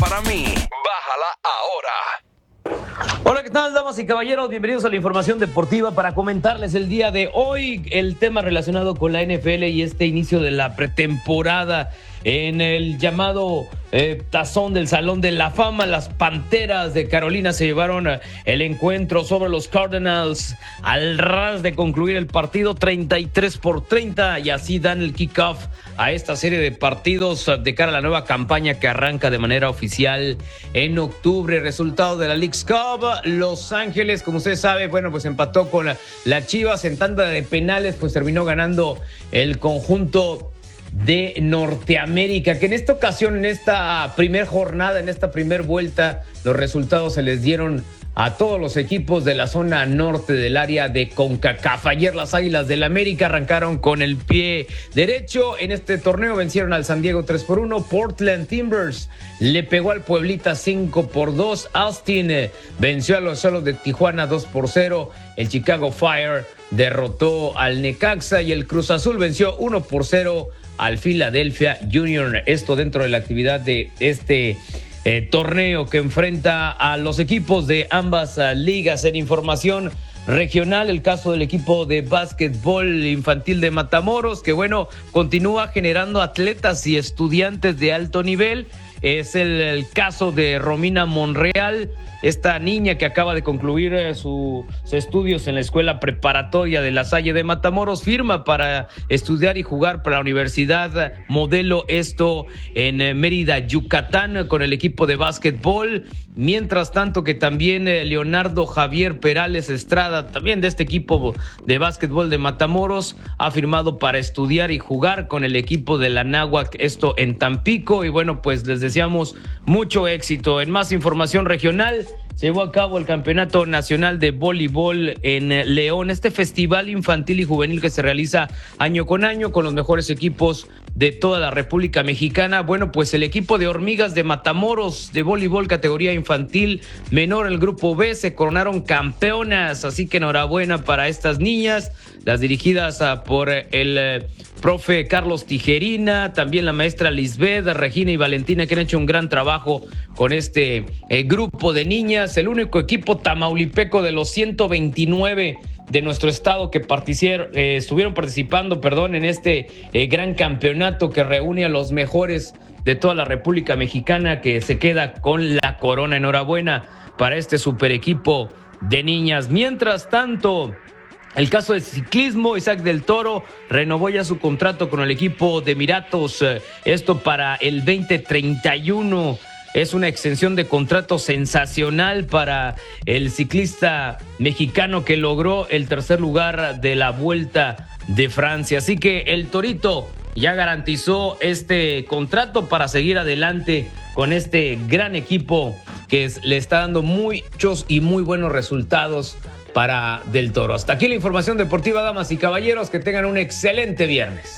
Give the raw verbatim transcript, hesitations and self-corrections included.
para mí. Bájala ahora. Hola, ¿qué tal, damas y caballeros? Bienvenidos a la información deportiva para comentarles el día de hoy el tema relacionado con la N F L y este inicio de la pretemporada en el llamado eh, tazón del Salón de la Fama. Las Panteras de Carolina se llevaron eh, el encuentro sobre los Cardinals al ras de concluir el partido treinta y tres por treinta y así dan el kickoff a esta serie de partidos de cara a la nueva campaña que arranca de manera oficial en octubre. Resultado de la League's Cup: Los Ángeles, como usted sabe, bueno, pues empató con la, la Chivas en tanda de penales, pues terminó ganando el conjunto de Norteamérica, que en esta ocasión, en esta primer jornada, en esta primer vuelta, los resultados se les dieron a todos los equipos de la zona norte del área de CONCACAF. Ayer las Águilas del América arrancaron con el pie derecho. En este torneo vencieron al San Diego tres por uno. Portland Timbers le pegó al Pueblita cinco por dos. Austin eh, venció a los Solos de Tijuana dos por cero. El Chicago Fire derrotó al Necaxa y el Cruz Azul venció uno por cero al Philadelphia Union. Esto dentro de la actividad de este Eh, torneo que enfrenta a los equipos de ambas uh, ligas. En información regional, el caso del equipo de básquetbol infantil de Matamoros, que bueno, continúa generando atletas y estudiantes de alto nivel. Es el, el caso de Romina Monreal, esta niña que acaba de concluir eh, su, sus estudios en la escuela preparatoria de La Salle de Matamoros, firma para estudiar y jugar para la Universidad Modelo, esto en eh, Mérida, Yucatán, con el equipo de básquetbol. Mientras tanto que también eh, Leonardo Javier Perales Estrada, también de este equipo de básquetbol de Matamoros, ha firmado para estudiar y jugar con el equipo de la Náhuac, esto en Tampico. Y bueno, pues les deseamos mucho éxito. En más información regional, se llevó a cabo el Campeonato Nacional de Voleibol en León, este festival infantil y juvenil que se realiza año con año con los mejores equipos de toda la República Mexicana. Bueno, pues el equipo de Hormigas de Matamoros de voleibol categoría infantil menor, el grupo B, se coronaron campeonas, así que enhorabuena para estas niñas, las dirigidas uh, por el uh, profe Carlos Tijerina, también la maestra Lisbeth, Regina y Valentina, que han hecho un gran trabajo con este eh, grupo de niñas. El único equipo tamaulipeco de los ciento veintinueve de nuestro estado que eh, estuvieron participando, perdón, en este eh, gran campeonato que reúne a los mejores de toda la República Mexicana, que se queda con la corona. Enhorabuena para este super equipo de niñas. Mientras tanto, el caso del ciclismo: Isaac del Toro renovó ya su contrato con el equipo de Emiratos, eh, esto para el veinte treinta y uno. Es una extensión de contrato sensacional para el ciclista mexicano que logró el tercer lugar de la Vuelta de Francia. Así que el Torito ya garantizó este contrato para seguir adelante con este gran equipo que es, le está dando muchos y muy buenos resultados para Del Toro. Hasta aquí la información deportiva, damas y caballeros. Que tengan un excelente viernes.